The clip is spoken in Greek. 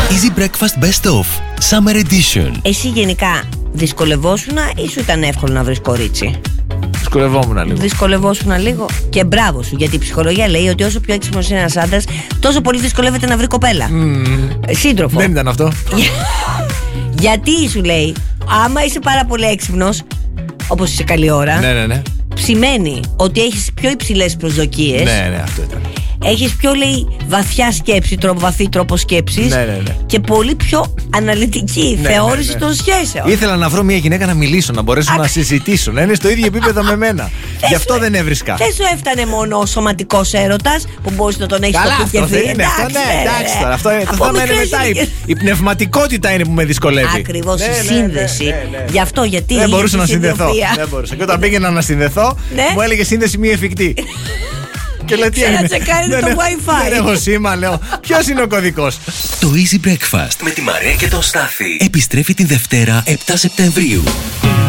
Easy Breakfast Best Of Summer Edition. Εσύ γενικά δυσκολευόσουνα ή σου ήταν εύκολο να βρεις κορίτσι? Δυσκολευόμουν λίγο. Και μπράβο σου, γιατί η ψυχολογία λέει ότι όσο πιο έξυπνος είναι ένας άντρας, τόσο πολύ δυσκολεύεται να βρει κοπέλα. Σύντροφο. Δεν ήταν αυτό. Γιατί σου λέει, άμα είσαι πάρα πολύ έξυπνος, όπως είσαι καλή ώρα, Ναι. σημαίνει ότι έχεις πιο υψηλές προσδοκίες. Ναι, αυτό ήταν. Έχεις πιο, λέει, βαθιά σκέψη, βαθύ τρόπο σκέψης. Ναι. Και πολύ πιο αναλυτική θεώρηση των σχέσεων. Ήθελα να βρω μια γυναίκα να μιλήσω, να μπορέσω να συζητήσω, να είναι στο ίδιο επίπεδο με μένα. Γι' αυτό δεν έβρισκα. Δεν σου έφτανε μόνο ο σωματικός έρωτας που μπορείς να τον έχεις στο αυτό κουκεφί. δεν είναι. Εντάξει τώρα. Αυτό το θέμα είναι μετά. Η πνευματικότητα είναι που με δυσκολεύει. Ακριβώς, η σύνδεση. Γι' αυτό, γιατί. Δεν μπορούσα να συνδεθώ. Και όταν πήγαινα να συνδεθώ, μου έλεγε σύνδεση μη εφικτή. Και λέει, τι έγινε? Να τσεκάρετε το Wi-Fi. Δεν έχω σήμα, λέω. Ποιος είναι ο κωδικός? Το Easy Breakfast με τη Μαρία και τον Στάθη επιστρέφει την Δευτέρα 7 Σεπτεμβρίου.